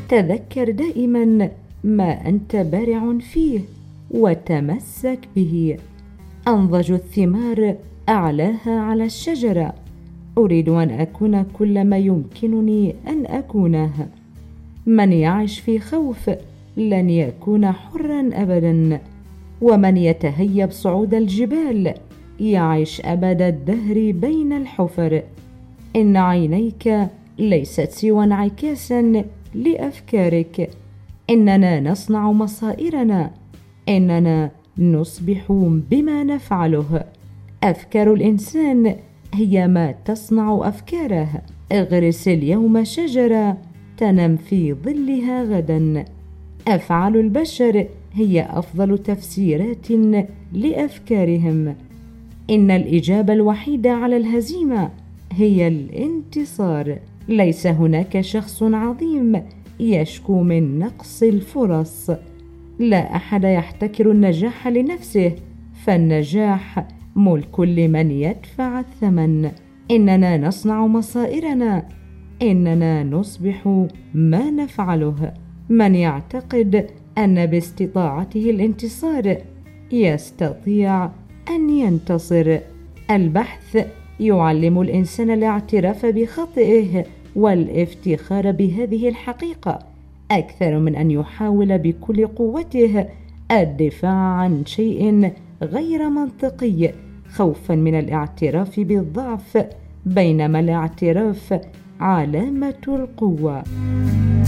تذكر دائما ما أنت بارع فيه وتمسك به. أنضج الثمار أعلاها على الشجرة. أريد أن أكون كل ما يمكنني أن أكونه. من يعش في خوف لن يكون حرا أبدا، ومن يتهيب صعود الجبال يعيش أبد الدهر بين الحفر. إن عينيك ليست سوى انعكاسا لأفكارك. إننا نصنع مصائرنا، إننا نصبح بما نفعله. أفكار الإنسان هي ما تصنع أفكاره. اغرس اليوم شجرة تنم في ظلها غدا. أفعال البشر هي أفضل تفسيرات لأفكارهم. إن الإجابة الوحيدة على الهزيمة هي الانتصار. ليس هناك شخص عظيم يشكو من نقص الفرص. لا أحد يحتكر النجاح لنفسه، فالنجاح ملك لمن يدفع الثمن. إننا نصنع مصائرنا، إننا نصبح ما نفعله. من يعتقد أن باستطاعته الانتصار يستطيع أن ينتصر. البحث يعلم الإنسان الاعتراف بخطئه والافتخار بهذه الحقيقة أكثر من أن يحاول بكل قوته الدفاع عن شيء غير منطقي خوفا من الاعتراف بالضعف، بينما الاعتراف علامة القوة.